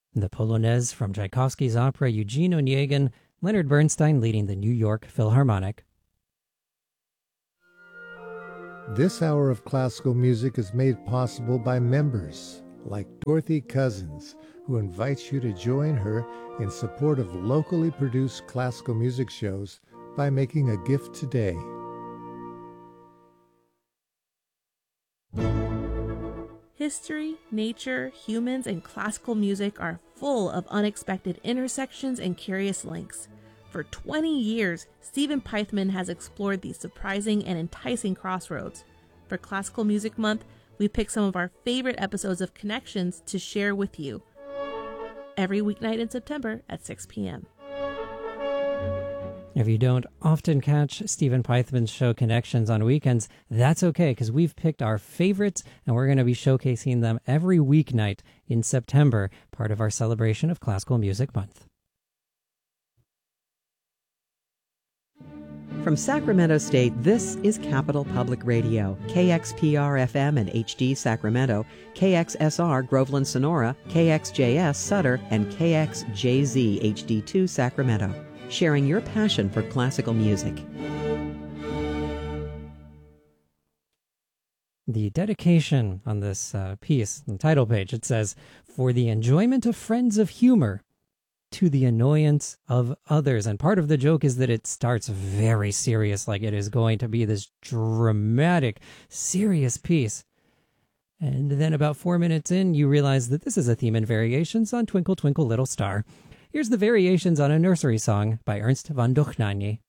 The Polonaise from Tchaikovsky's opera Eugene Onegin, Leonard Bernstein leading the New York Philharmonic. This hour of classical music is made possible by members like Dorothy Cousins, who invites you to join her in support of locally produced classical music shows by making a gift today. History, nature, humans, and classical music are full of unexpected intersections and curious links. For 20 years, Stephen Pythman has explored these surprising and enticing crossroads. For Classical Music Month, we pick some of our favorite episodes of Connections to share with you. Every weeknight in September at 6 p.m. If you don't often catch Stephen Pythman's show Connections on weekends, that's okay, because we've picked our favorites and we're going to be showcasing them every weeknight in September, part of our celebration of Classical Music Month. From Sacramento State, this is Capital Public Radio, KXPR-FM and HD Sacramento, KXSR Groveland Sonora, KXJS Sutter, and KXJZ HD2 Sacramento, sharing your passion for classical music. The dedication on this piece, the title page, it says, "For the enjoyment of friends of humor, to the annoyance of others." And part of the joke is that it starts very serious, like it is going to be this dramatic, serious piece. And then about 4 minutes in, you realize that this is a theme and variations on Twinkle, Twinkle, Little Star. Here's the variations on a nursery song by Ernst von Dohnanyi.